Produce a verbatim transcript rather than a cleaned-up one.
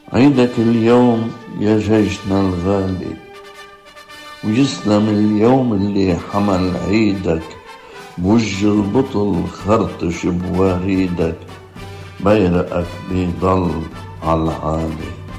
عيدك اليوم يا جيشنا الغالي، ويسلم اليوم اللي حمل عيدك، بوج البطل خرطش بوريدك، بيرقك بيضل عالعالي.